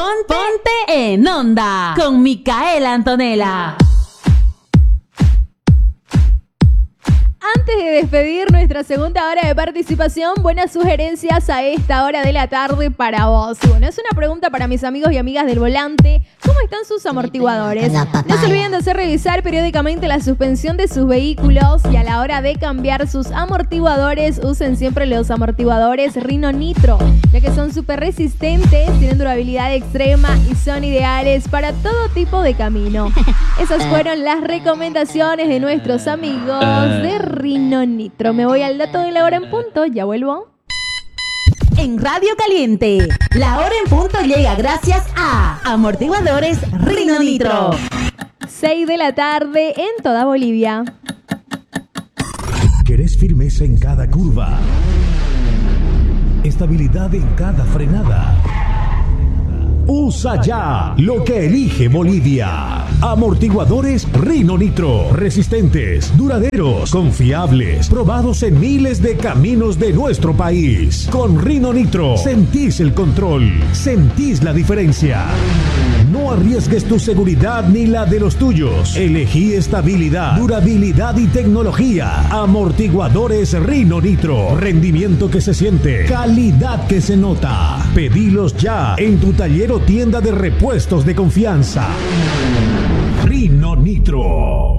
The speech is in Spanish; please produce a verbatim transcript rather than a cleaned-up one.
Ponte, ponte en onda con Micaela Antonella. Antes de despedir nuestra segunda hora de participación, buenas sugerencias a esta hora de la tarde para vos. Bueno, es una pregunta para mis amigos y amigas del volante. ¿Cómo están sus amortiguadores? No se olviden de hacer revisar periódicamente la suspensión de sus vehículos y a la hora de cambiar sus amortiguadores, usen siempre los amortiguadores Rhino Nitro, ya que son súper resistentes, tienen durabilidad extrema y son ideales para todo tipo de camino. Esas fueron las recomendaciones de nuestros amigos de Rhino Nitro. Me voy al dato de la hora en punto, ya vuelvo. En Radio Caliente, la hora en punto llega gracias a Amortiguadores Rhino Nitro. seis de la tarde en toda Bolivia. ¿Querés firmeza en cada curva? Estabilidad en cada frenada. Usa ya lo que elige Bolivia. Amortiguadores Rhino Nitro. Resistentes, duraderos, confiables, probados en miles de caminos de nuestro país. Con Rhino Nitro sentís el control, sentís la diferencia. No arriesgues tu seguridad ni la de los tuyos. Elegí estabilidad, durabilidad y tecnología. Amortiguadores Rhino Nitro. Rendimiento que se siente, calidad que se nota. Pedilos ya en tu taller o tienda de repuestos de confianza. Rhino Nitro.